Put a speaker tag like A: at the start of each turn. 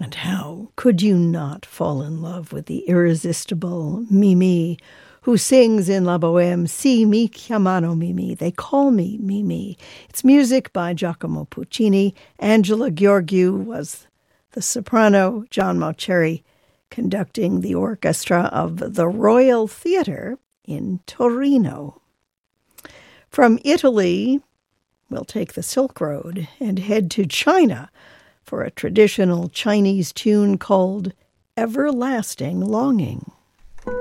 A: And how could you not fall in love with the irresistible Mimi, who sings in La Bohème, Si mi chiamano Mimi, they call me Mimi. It's music by Giacomo Puccini. Angela Gheorghiu was the soprano, John Mauceri conducting the orchestra of the Royal Theatre in Torino. From Italy, we'll take the Silk Road and head to China for a traditional Chinese tune called Everlasting Longing.